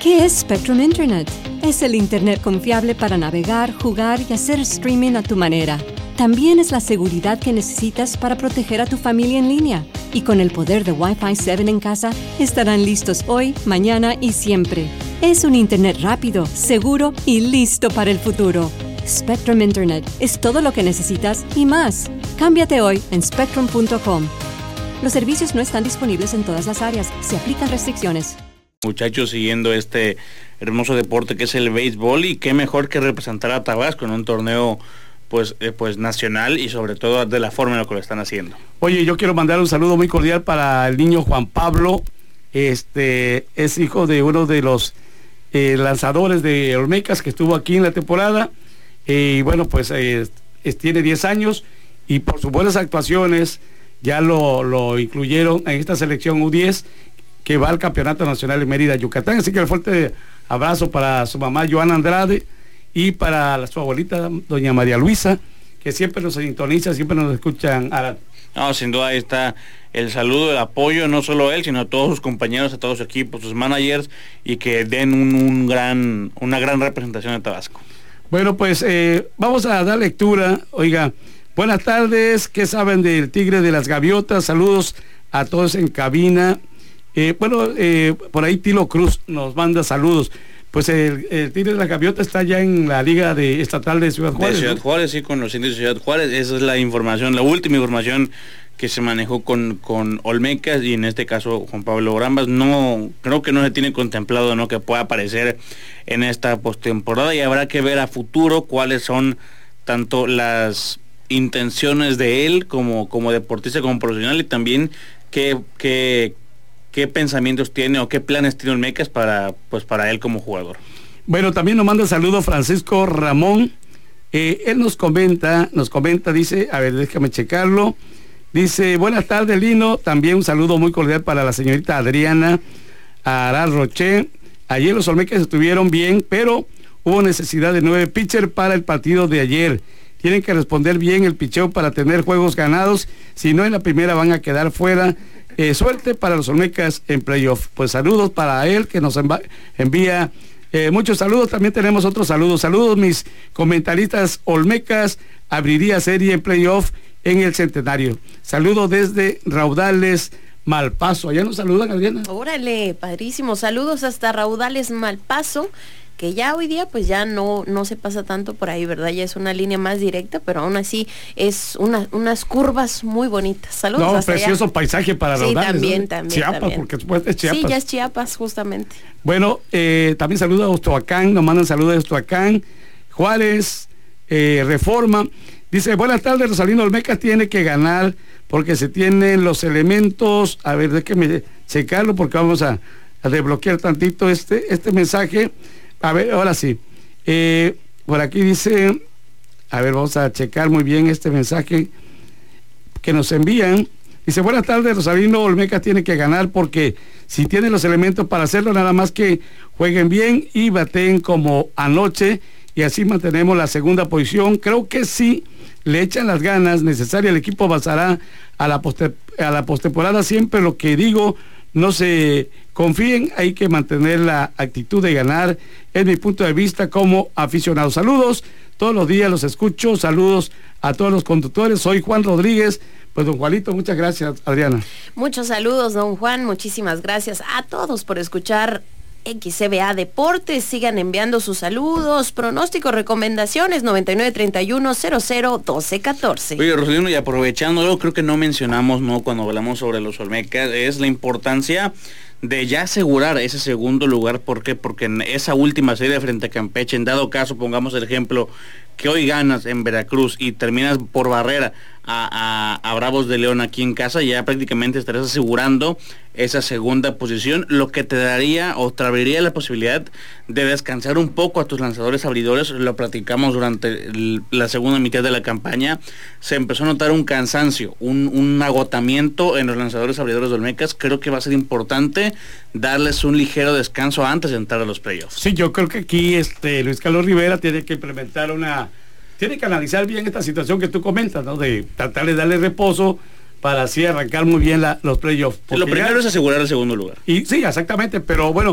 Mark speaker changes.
Speaker 1: ¿Qué es Spectrum Internet? Es el Internet confiable para navegar, jugar y hacer streaming a tu manera. También es la seguridad que necesitas para proteger a tu familia en línea. Y con el poder de Wi-Fi 7 en casa, estarán listos hoy, mañana y siempre. Es un Internet rápido, seguro y listo para el futuro. Spectrum Internet es todo lo que necesitas y más. Cámbiate hoy en spectrum.com. Los servicios no están disponibles en todas las áreas. Se aplican restricciones.
Speaker 2: Muchachos, siguiendo este hermoso deporte que es el béisbol, y qué mejor que representar a Tabasco en un torneo pues nacional, y sobre todo de la forma en la que lo están haciendo.
Speaker 3: Oye, yo quiero mandar un saludo muy cordial para el niño Juan Pablo. Es hijo de uno de los lanzadores de Olmecas que estuvo aquí en la temporada, y bueno, pues tiene 10 años y por sus buenas actuaciones ya lo incluyeron en esta selección U10 que va al Campeonato Nacional de Mérida, Yucatán. Así que un fuerte abrazo para su mamá Joana Andrade y para su abuelita doña María Luisa, que siempre nos sintoniza, siempre nos escuchan.
Speaker 2: No, sin duda ahí está el saludo, el apoyo, no solo a él, sino a todos sus compañeros, a todos su equipo, sus managers, y que den una gran representación de Tabasco. Bueno, pues vamos a dar lectura. Oiga, buenas tardes, ¿qué saben del Tigre de las Gaviotas? Saludos a todos en cabina. Por ahí Tilo Cruz nos manda saludos. Pues el Tigre de las Gaviotas está ya en la Liga Estatal de Ciudad Juárez. De Ciudad Juárez, sí, con los indios de Ciudad Juárez. Esa es la información, la última información que se manejó con Olmecas, y en este caso Juan Pablo Brambas. No, creo que no se tiene contemplado, ¿no?, que pueda aparecer en esta postemporada, y habrá que ver a futuro cuáles son tanto las intenciones de él como deportista, como profesional, y también qué pensamientos tiene o qué planes tiene Olmecas para él como jugador.
Speaker 3: Bueno, también nos manda saludos Francisco Ramón. Él nos comenta, dice, a ver, déjame checarlo. Dice, buenas tardes, Lino. También un saludo muy cordial para la señorita Adriana Aral Roche. Ayer los Olmecas estuvieron bien, pero hubo necesidad de 9 pitchers para el partido de ayer. Tienen que responder bien el picheo para tener juegos ganados. Si no, en la primera van a quedar fuera. Suerte para los Olmecas en playoff. Pues saludos para él, que nos envía muchos saludos. También tenemos otros saludos. Saludos, mis comentaristas Olmecas. Abriría serie en playoff en el Centenario. Saludos desde Raudales, Malpaso. Allá nos saludan, Adriana.
Speaker 4: Órale, padrísimo. Saludos hasta Raudales, Malpaso, que ya hoy día pues ya no se pasa tanto por ahí, ¿verdad? Ya es una línea más directa, pero aún así es unas curvas muy bonitas. Saludos.
Speaker 3: No, precioso allá. Paisaje para Raudales.
Speaker 4: Sí,
Speaker 3: ¿no?
Speaker 4: también.
Speaker 3: Chiapas,
Speaker 4: también.
Speaker 3: Porque después es Chiapas.
Speaker 4: Sí, ya es Chiapas, justamente.
Speaker 3: Bueno, también saludos a Ostoacán, nos mandan saludos de Ostoacán, Juárez, Reforma. Dice, buenas tardes, Rosalino. Olmecas tiene que ganar porque se tienen los elementos. A ver, déjeme checarlo porque vamos a desbloquear tantito este mensaje. A ver, ahora sí. Por aquí dice, a ver, vamos a checar muy bien este mensaje que nos envían. Dice, buenas tardes, Rosalino. Olmecas tiene que ganar porque si tiene los elementos para hacerlo, nada más que jueguen bien y baten como anoche, y así mantenemos la segunda posición. Creo que sí le echan las ganas necesarias, el equipo avanzará a la postemporada. Siempre lo que digo, no se confíen, hay que mantener la actitud de ganar, es mi punto de vista como aficionado. Saludos, todos los días los escucho. Saludos a todos los conductores. Soy Juan Rodríguez. Pues don Juanito, muchas gracias, Adriana.
Speaker 4: Muchos saludos, don Juan, muchísimas gracias a todos por escuchar XCBA Deportes. Sigan enviando sus saludos, pronósticos, recomendaciones, 9931-001214.
Speaker 2: Oye, Rosalino, y aprovechándolo, creo que no mencionamos, ¿no?, cuando hablamos sobre los Olmecas, es la importancia de ya asegurar ese segundo lugar. ¿Por qué? Porque en esa última serie frente a Campeche, en dado caso, pongamos el ejemplo, que hoy ganas en Veracruz y terminas por barrera a Bravos de León aquí en casa, ya prácticamente estarás asegurando esa segunda posición, lo que te daría o te abriría la posibilidad de descansar un poco a tus lanzadores abridores. Lo platicamos durante la segunda mitad de la campaña. Se empezó a notar un cansancio, un agotamiento en los lanzadores abridores de Olmecas. Creo que va a ser importante darles un ligero descanso antes de entrar a los playoffs.
Speaker 3: Sí, yo creo que aquí Luis Carlos Rivera tiene que implementar tiene que analizar bien esta situación que tú comentas, ¿no? De tratar de darle reposo para así arrancar muy bien los playoffs.
Speaker 2: Lo primero es asegurar el segundo lugar.
Speaker 3: Y sí, exactamente, pero bueno,